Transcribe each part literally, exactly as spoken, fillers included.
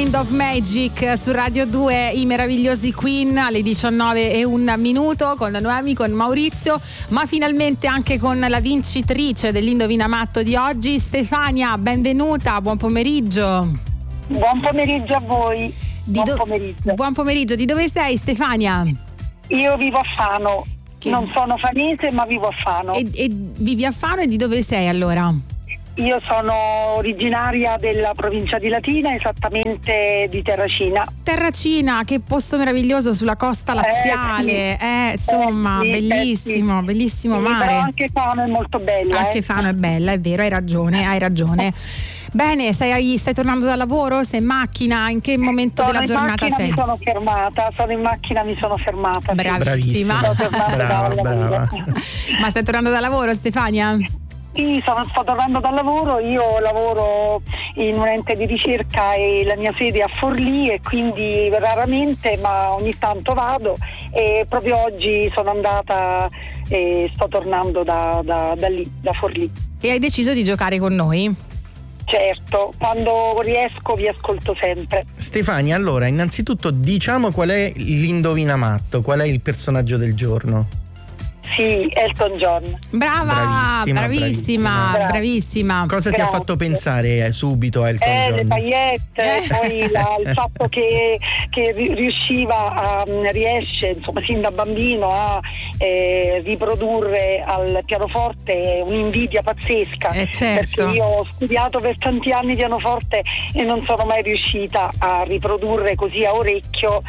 Kind of Magic su Radio due, i meravigliosi Queen alle diciannove e un minuto con Noemi, con Maurizio, ma finalmente anche con la vincitrice dell'Indovinamatto di oggi, Stefania. Benvenuta, buon pomeriggio. Buon pomeriggio a voi. Di buon do- pomeriggio. Buon pomeriggio. Di dove sei, Stefania? Io vivo a Fano. Che... Non sono fanese, ma vivo a Fano. E, e vivi a Fano, e di dove sei allora? Io sono originaria della provincia di Latina, esattamente di Terracina. Terracina, che posto meraviglioso sulla costa laziale, eh, sì. eh insomma, eh, sì, bellissimo, eh, sì. bellissimo sì, mare. Però anche Fano è molto bella. Anche eh. Fano è bella, è vero, hai ragione, hai ragione. Bene, stai, stai tornando dal lavoro? Sei in macchina? In che momento sono della giornata in sei? Mi sono fermata, sono in macchina, mi sono fermata. Bravissima. Sì. Brava, brava. Ma stai tornando dal lavoro, Stefania? Sì, sono, sto tornando dal lavoro, io lavoro in un ente di ricerca e la mia sede è a Forlì, e quindi raramente, ma ogni tanto vado, e proprio oggi sono andata e sto tornando da, da, da lì, da Forlì. E hai deciso di giocare con noi? Certo, quando riesco vi ascolto sempre. Stefania, allora innanzitutto diciamo qual è l'Indovinamatto, qual è il personaggio del giorno? Sì, Elton John. Brava, bravissima, bravissima. bravissima. bravissima. Cosa Grazie. ti ha fatto pensare subito a Elton eh, John? Le paillette, Eh. poi la, il fatto che, che riusciva a, riesce insomma sin da bambino a eh, riprodurre al pianoforte un'invidia pazzesca. Eh, certo. Perché io ho studiato per tanti anni pianoforte e non sono mai riuscita a riprodurre così a orecchio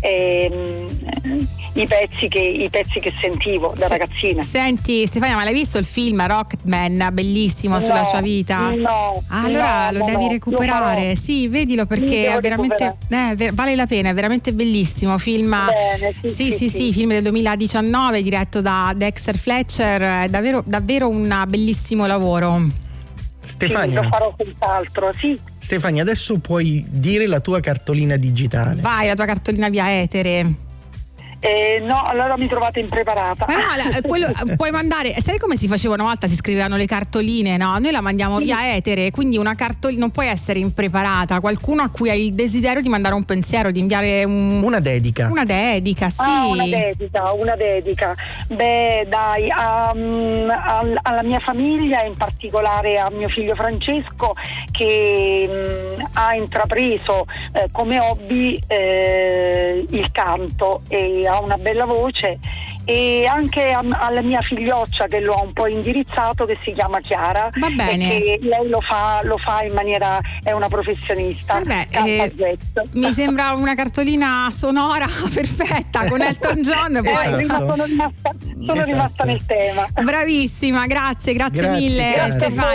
ehm, i pezzi che i pezzi che sentivo da ragazzina. Senti Stefania, ma l'hai visto il film Rocketman, bellissimo, sulla No, sua vita? No. Ah, allora no, lo no, devi no, recuperare. lo Sì, vedilo perché è veramente eh, ver- vale la pena, è veramente bellissimo. Film Bene, sì, sì, sì, sì, sì, sì, film del duemiladiciannove diretto da Dexter Fletcher, è davvero davvero un bellissimo lavoro. Stefania, sì, lo farò senz'altro, sì. Stefania, adesso puoi dire la tua cartolina digitale. Vai, la tua cartolina via etere. Eh, no, allora mi trovate impreparata. Ma no, la, quello, puoi mandare, sai come si faceva una volta? Si scrivevano le cartoline, no? Noi la mandiamo via etere, quindi una cartolina non puoi essere impreparata. Qualcuno a cui hai il desiderio di mandare un pensiero, di inviare un, una dedica. Una dedica, sì. Ah, una dedica, una dedica. Beh, dai, um, al, alla mia famiglia, in particolare a mio figlio Francesco, che um, ha intrapreso eh, come hobby eh, il canto e ha una bella voce, e anche a, alla mia figlioccia che lo ha un po' indirizzato, che si chiama Chiara. Va bene. E che lei lo fa, lo fa in maniera, è una professionista. Vabbè, eh, mi sembra una cartolina sonora perfetta con Elton John. Poi esatto. sono rimasta, sono esatto. rimasta nel tema. Bravissima, grazie, grazie, grazie mille Chiara. Stefania.